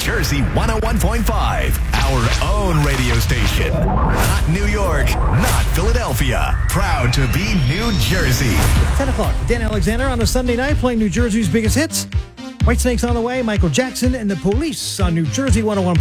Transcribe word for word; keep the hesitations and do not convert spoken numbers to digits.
Jersey one oh one point five, our own radio station. Not New York, not Philadelphia. Proud to be New Jersey. ten o'clock. Dan Alexander on a Sunday night playing New Jersey's biggest hits. Whitesnake's on the way. Michael Jackson and the Police on New Jersey one oh one.